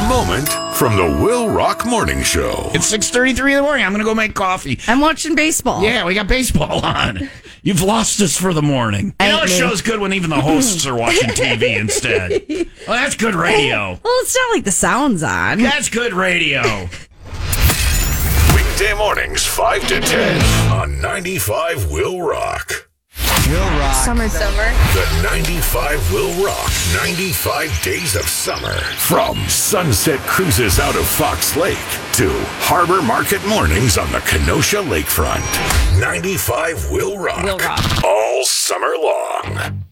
moment from the Will Rock Morning Show. It's 6:33 in the morning. I'm going to go make coffee. I'm watching baseball. Yeah, we got baseball on. You've lost us for the morning. You know, the show's good when even the hosts are watching TV instead. Well, that's good radio. Well, it's not like the sound's on. That's good radio. Weekday mornings, 5 to 10 on 95 Will Rock. Will Rock. Summer. The 95 Will Rock 95 Days of Summer. From sunset cruises out of Fox Lake to harbor market mornings on the Kenosha lakefront. 95 Will Rock. Will Rock. All summer long.